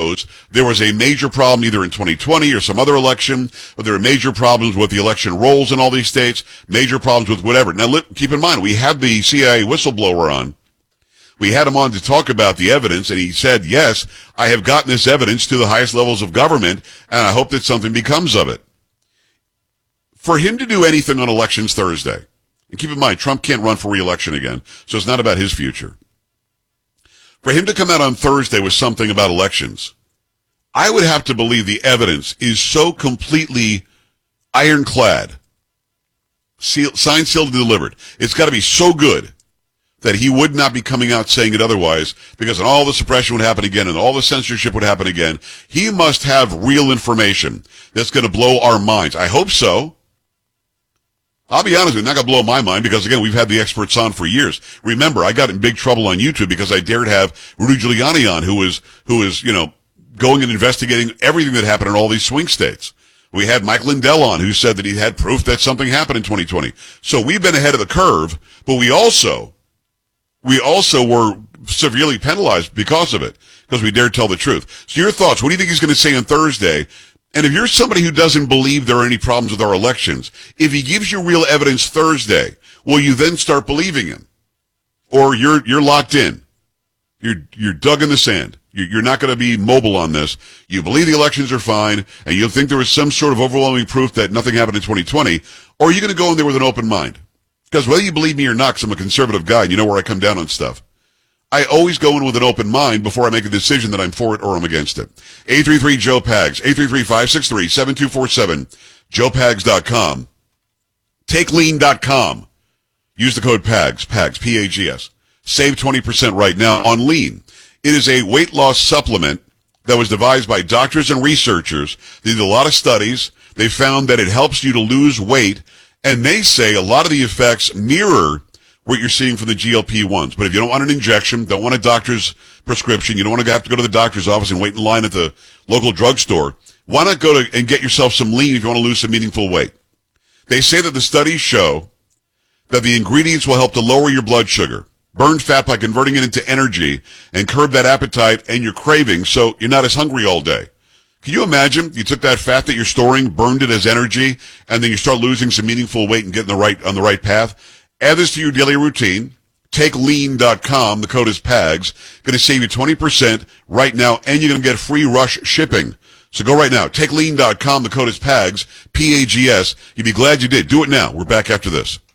shows there was a major problem either in 2020 or some other election, or there were major problems with the election rolls in all these states, major problems with whatever. Now, keep in mind, we had the CIA whistleblower on. We had him on to talk about the evidence, and he said, yes, I have gotten this evidence to the highest levels of government, and I hope that something becomes of it. For him to do anything on Elections Thursday, and keep in mind, Trump can't run for re-election again, so it's not about his future. For him to come out on Thursday with something about elections, I would have to believe the evidence is so completely ironclad, signed, sealed, and delivered. It's got to be so good that he would not be coming out saying it otherwise, because then all the suppression would happen again and all the censorship would happen again. He must have real information that's going to blow our minds. I hope so. I'll be honest with you, not going to blow my mind, because again, we've had the experts on for years. Remember, I got in big trouble on YouTube because I dared have Rudy Giuliani on, who was, going and investigating everything that happened in all these swing states. We had Mike Lindell on, who said that he had proof that something happened in 2020. So we've been ahead of the curve, but we also were severely penalized because of it, because we dared tell the truth. So your thoughts, what do you think he's going to say on Thursday? And if you're somebody who doesn't believe there are any problems with our elections, if he gives you real evidence Thursday, will you then start believing him? Or you're locked in. You're dug in the sand. You're not going to be mobile on this. You believe the elections are fine, and you think there was some sort of overwhelming proof that nothing happened in 2020, or are you going to go in there with an open mind? Because whether you believe me or not, because I'm a conservative guy, and you know where I come down on stuff, I always go in with an open mind before I make a decision that I'm for it or I'm against it. 833-JOE-PAGS, 833-563-7247, joepags.com, takelean.com. Use the code PAGS, P-A-G-S. Save 20% right now on Lean. It is a weight loss supplement that was devised by doctors and researchers. They did a lot of studies. They found that it helps you to lose weight. And they say a lot of the effects mirror what you're seeing from the GLP-1s. But if you don't want an injection, don't want a doctor's prescription, you don't want to have to go to the doctor's office and wait in line at the local drugstore, why not go to and get yourself some Lean if you want to lose some meaningful weight? They say that the studies show that the ingredients will help to lower your blood sugar, burn fat by converting it into energy, and curb that appetite and your cravings so you're not as hungry all day. Can you imagine you took that fat that you're storing, burned it as energy, and then you start losing some meaningful weight and getting on the right path? Add this to your daily routine. TakeLean.com. The code is PAGS. Going to save you 20% right now, and you're going to get free rush shipping. So go right now. TakeLean.com. The code is PAGS, P-A-G-S. You'd be glad you did. Do it now. We're back after this.